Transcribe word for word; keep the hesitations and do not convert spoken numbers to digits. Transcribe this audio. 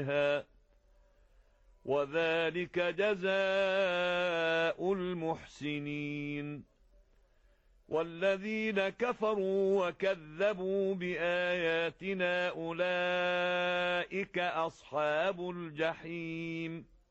عليها، وذلك جزاء المحسنين. والذين كفروا وكذبوا بآياتنا أولئك أصحاب الجحيم.